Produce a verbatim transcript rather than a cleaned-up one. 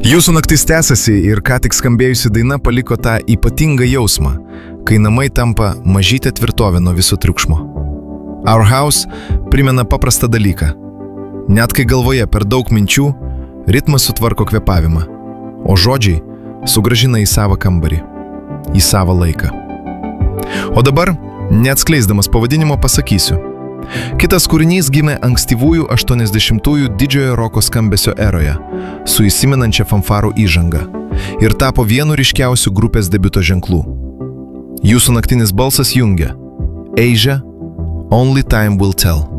Jūsų naktis tęsiasi ir ką tik skambėjusi daina paliko tą ypatingą jausmą, kai namai tampa mažytė tvirtovė nuo viso triukšmo. Our House primena paprastą dalyką. Net kai galvoje per daug minčių, ritmas sutvarko kvėpavimą, o žodžiai sugrąžina į savo kambarį, į savo laiką. O dabar, neatskleisdamas pavadinimo, pasakysiu. Kitas kūrinys gimė ankstyvųjų aštuoniasdešimtųjų didžiojo roko skambesio eroje, su įsimenančia fanfarų įžanga, ir tapo vienu ryškiausių grupės debiuto ženklų. Jūsų naktinis balsas jungia. Asia, Only Time Will Tell.